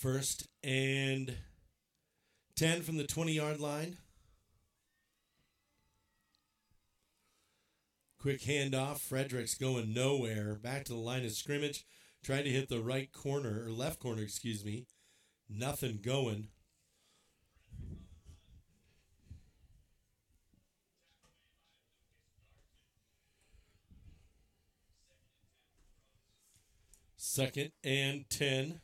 First and 10 from the 20-yard line. Quick handoff. Fredericks going nowhere. Back to the line of scrimmage. Trying to hit the right corner, or left corner, excuse me. Nothing going. Second and 10.